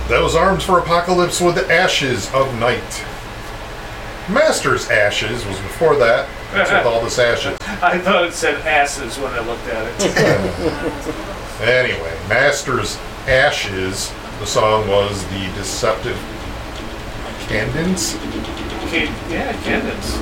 That was Arms for Apocalypse with Ashes of Night. Master's Ashes was before that. That's with all this ashes. I thought it said asses when I looked at it. Anyway, Master's Ashes. The song was The Deceptive Candence. Yeah, Candence.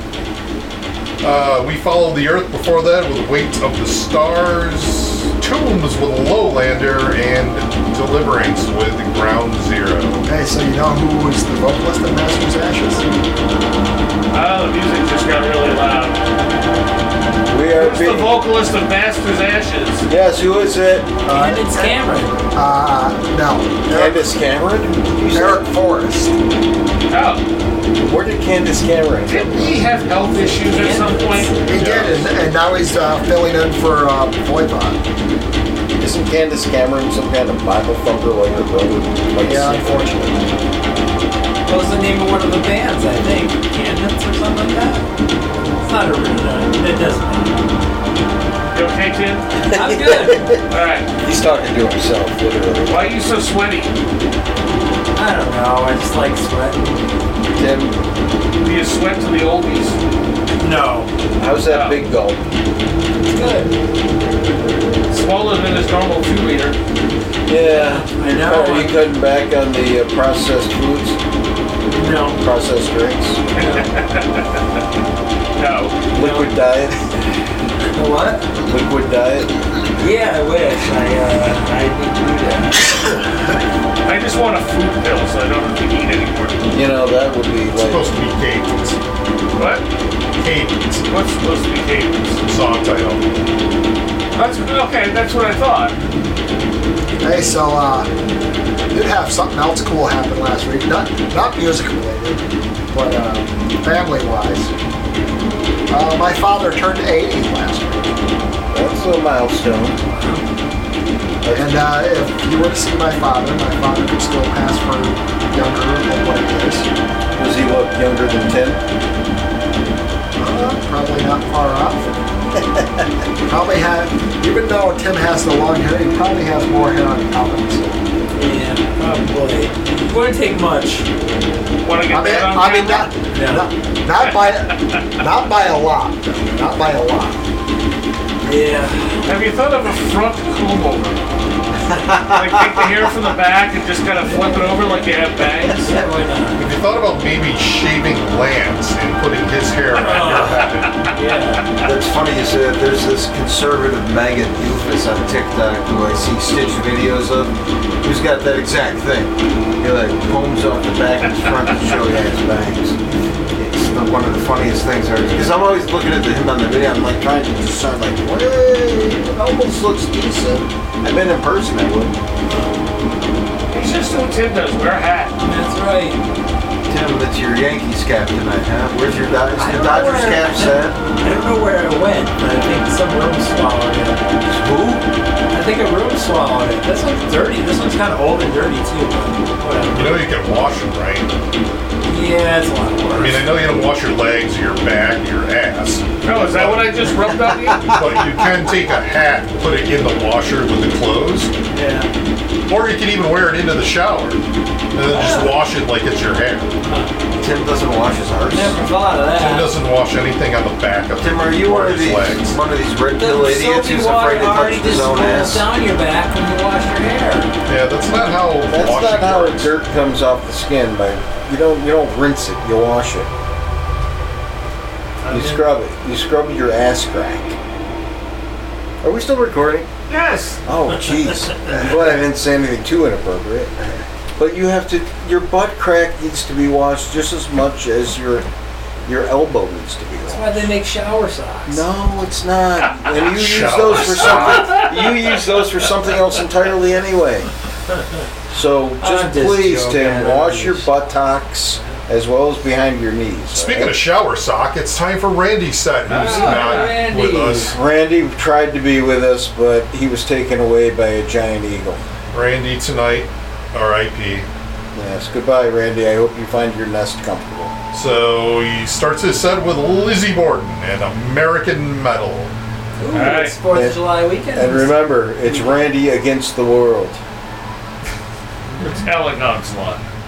We Follow the Earth before that with Weight of the Stars. Tombs with Lowlander, and Deliverance with Ground Zero. Hey, so you know who was the vocalist of Master's Ashes? Oh, the music just got really loud. Who's the vocalist of Master's Ashes? Yes, who is it? It's Cameron. No. Candace Cameron? Eric Forrest. Oh. Where did Candace Cameron come Didn't he have health issues at some point? He did, and now he's filling in for Voivod. Isn't Candace Cameron some kind of Bible thumper like her brother? Yeah, unfortunately. What was the name of one of the bands, I think? Candace or something like that? It's not a real it doesn't matter. You okay, Tim? I'm good. Alright. He's talking to himself, literally. Why are you so sweaty? I don't know, I just like sweating. Tim, Do you sweat to the oldies? No. how's that No. big gulp? It's good. Smaller than his normal 2-liter. Yeah. I know. Are you cutting back on the processed foods? No. Processed drinks? No. Liquid diet? The what? Liquid diet? Yeah, I wish. I need to do that. I just want a food pill so I don't have to eat anymore. You know, that would be It's like... supposed to be Cadence. What? Cadence. What's supposed to be cadence? Song title. That's okay, that's what I thought. Hey, so did have something else cool happen last week. Not music related, but family wise. My father turned 80 last week. That's a milestone. And if you were to see my father could still pass for younger than what he is. Does he look younger than Tim? Probably not far off. Probably even though Tim has the long hair, he probably has more hair on top of his head. Yeah, probably. It wouldn't take much. Want to get that on camera? Not by a lot. Not by a lot. Yeah. Have you thought of a front comb over? Like take the hair from the back and just kind of flip it over like you have bangs? Yeah, why not? Have you thought about maybe shaving Lance and putting his hair on your head? Yeah. That's funny you say that. There's this conservative MAGA doofus on TikTok who I see stitch videos of who's got that exact thing. He like combs off the back of his front to show you his bangs. It's one of the funniest things ever. Because I'm always looking at him on the video, I'm like trying to just sound like, hey, it almost looks decent. I've been in person, I would. He's just doing Tim does, wear a hat. That's right. Tim, that's your Yankees cap tonight, huh? Where's your Dodgers? I The don't know Dodgers where- cap set? I don't know where it went, but I think some room swallowed it. Who? I think a room swallowed it. This one's dirty. This one's kind of old and dirty too, but whatever. You know you can wash them, right? Yeah, it's a lot worse. I mean, I know you don't wash your legs, or your back, or your ass, Oh, is that what I just rubbed on you? but you can take a hat, put it in the washer with the clothes, Yeah. or you can even wear it into the shower, and then just wash it like it's your hair. Tim doesn't wash his arse. Never thought of Tim that. doesn't wash anything on the back of Tim, are you or one of his these legs. red pill idiots who's afraid to touch his own ass? down your back when you wash your hair. Yeah, that's not how That's washing not how works. dirt comes off the skin, but you don't rinse it, you wash it. You scrub it. You scrub your ass crack. Are we still recording? Yes. Oh, jeez. I'm glad I didn't say anything too inappropriate. But you have to. Your butt crack needs to be washed just as much as your elbow needs to be That's washed. why they make shower socks. No, it's not. And you use Shower those for something. You use those for something else entirely anyway. So just I'm just please, joking. Tim, wash your buttocks as well as behind your knees. Speaking of shower sock, it's time for Randy's set, who's Ah, not Randy. with us. Randy tried to be with us, but he was taken away by a giant eagle. Randy tonight, R.I.P. Yes, goodbye, Randy. I hope you find your nest comfortable. So he starts his set with Lizzie Borden and American Metal. Ooh, Alright. it's 4th of July weekend. And remember, it's Randy against the world. It's Alec Onslaught.